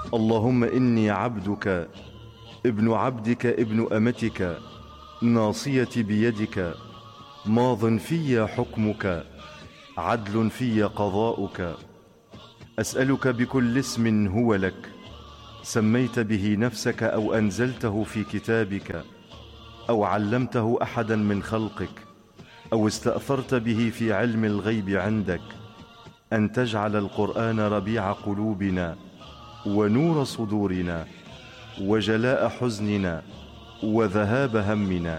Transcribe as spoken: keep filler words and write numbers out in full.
اللهم إني عبدك ابن عبدك ابن أمتك، ناصيتي بيدك، ماض في حكمك، عدل في قضاؤك. أسألك بكل اسم هو لك، سميت به نفسك أو أنزلته في كتابك أو علمته أحدا من خلقك أو استأثرت به في علم الغيب عندك، أن تجعل القرآن ربيع قلوبنا ونور صدورنا وجلاء حزننا وذهاب همنا